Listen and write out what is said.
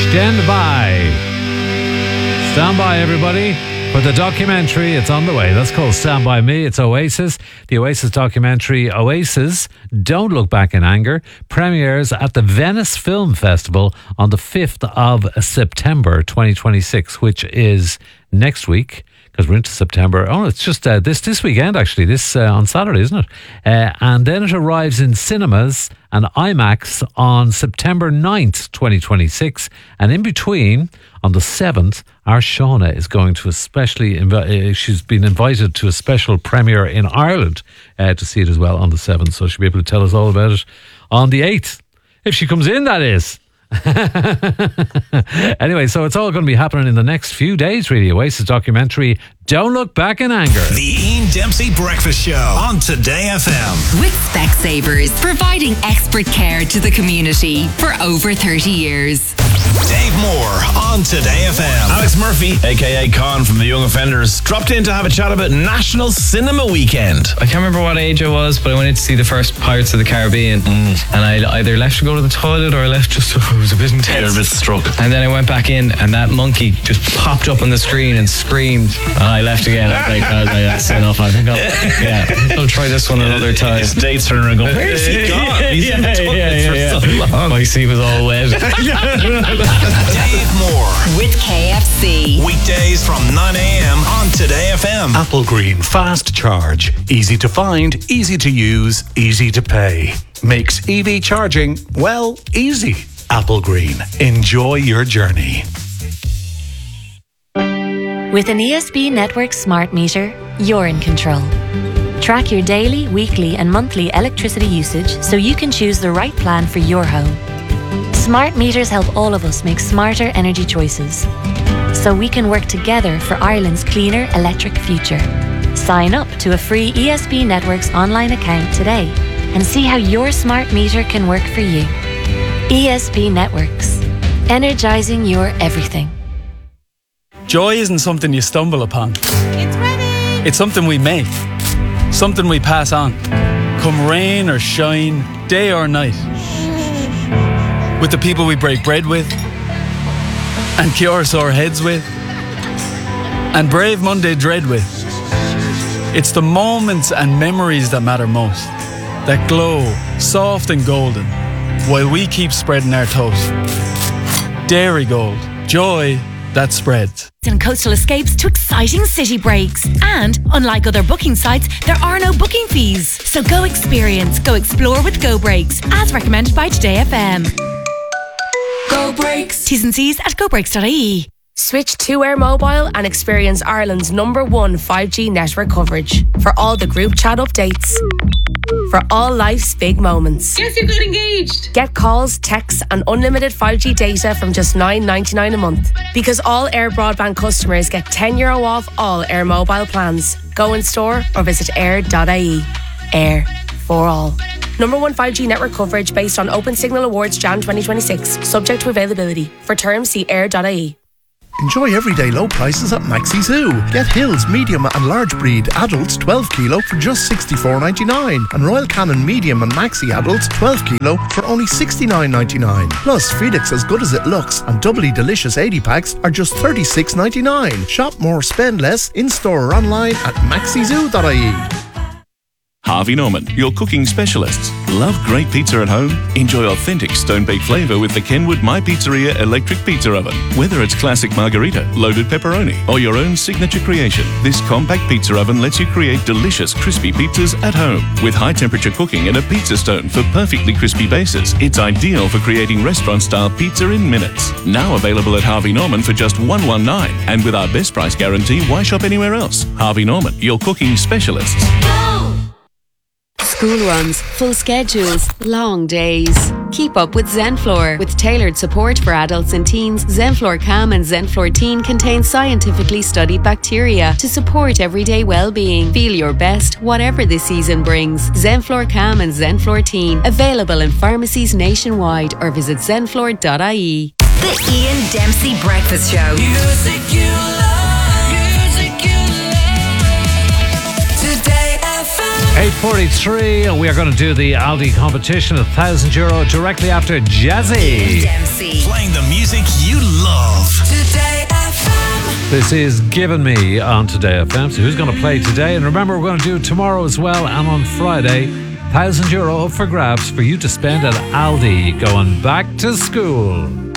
Stand by. Stand by, everybody, for the documentary. It's on the way. That's called Stand By Me. It's Oasis. The Oasis documentary, Oasis, Don't Look Back in Anger, premieres at the Venice Film Festival on the 5th of September 2026, which is next week. Because we're into September. Oh, it's just this weekend, actually. This on Saturday, isn't it? And then it arrives in cinemas and IMAX on September 9th, 2026. And in between, on the 7th, our Shauna is going to she's been invited to a special premiere in Ireland to see it as well on the 7th. So she'll be able to tell us all about it on the 8th. If she comes in, that is. Anyway, so it's all going to be happening in the next few days, really. Oasis documentary, Don't Look Back in Anger. The Ian Dempsey Breakfast Show on Today FM. With Specsavers, providing expert care to the community for over 30 years. Dave Moore on Today FM. Alex Murphy, aka Con from the Young Offenders, dropped in to have a chat about National Cinema Weekend. I can't remember what age I was, but I went in to see the first Pirates of the Caribbean, and I either left to go to the toilet or I left just so it was a bit intense. You're a bit struck. And then I went back in, and that monkey just popped up on the screen and screamed, and I left again. I was like, that's enough. I think I'll try this one another time. His date's turning around going, where's he gone? He's in the toilet for so long. My seat was all wet. Dave Moore with KFC. Weekdays from 9 a.m. on Today FM. Apple Green Fast Charge. Easy to find, easy to use, easy to pay. Makes EV charging, well, easy. Apple Green. Enjoy your journey. With an ESB Network smart meter, you're in control. Track your daily, weekly and monthly electricity usage so you can choose the right plan for your home. Smart meters help all of us make smarter energy choices, so we can work together for Ireland's cleaner electric future. Sign up to a free ESB Networks online account today and see how your smart meter can work for you. ESB Networks, energizing your everything. Joy isn't something you stumble upon. It's ready! It's something we make, something we pass on, come rain or shine, day or night. With the people we break bread with, and cure sore heads with, and brave Monday dread with. It's the moments and memories that matter most, that glow soft and golden, while we keep spreading our toast. Dairy Gold, joy that spreads. And coastal escapes to exciting city breaks. And unlike other booking sites, there are no booking fees. So go experience, go explore with Go Breaks, as recommended by Today FM. Go Breaks. T's and C's at gobreaks.ie. Switch to Air Mobile and experience Ireland's #1 5G network coverage for all the group chat updates. For all life's big moments. Guess you got engaged. Get calls, texts and unlimited 5G data from just $9.99 a month. Because all Air Broadband customers get €10 off all Air Mobile plans. Go in store or visit air.ie. Air for all. #1 5G network coverage based on Open Signal Awards Jan 2026. Subject to availability. For terms, see air.ie. Enjoy everyday low prices at Maxi Zoo. Get Hills medium and large breed adults 12 kilo for just $64.99 and Royal Canin medium and maxi adults 12 kilo for only $69.99. Plus Felix as good as it looks and doubly delicious 80 packs are just $36.99. Shop more, spend less in store or online at maxizoo.ie. Harvey Norman, your cooking specialists. Love great pizza at home? Enjoy authentic stone-baked flavour with the Kenwood My Pizzeria electric pizza oven. Whether it's classic margherita, loaded pepperoni, or your own signature creation, this compact pizza oven lets you create delicious crispy pizzas at home. With high-temperature cooking and a pizza stone for perfectly crispy bases, it's ideal for creating restaurant-style pizza in minutes. Now available at Harvey Norman for just $119, and with our best price guarantee, why shop anywhere else? Harvey Norman, your cooking specialists. School runs, full schedules, long days. Keep up with Zenflor. With tailored support for adults and teens, Zenflor Calm and Zenflor Teen contain scientifically studied bacteria to support everyday well-being. Feel your best, whatever the season brings. Zenflor Calm and Zenflor Teen. Available in pharmacies nationwide or visit zenflor.ie. The Ian Dempsey Breakfast Show. Music you love. 8:43, and we are going to do the Aldi competition, €1,000 directly after Jazzy. Ian Dempsey. Playing the music music you love. Today FM. This is Given Me on Today FM. So who's going to play today? And remember, we're going to do it tomorrow as well, and on Friday. €1,000 up for grabs for you to spend at Aldi going back to school.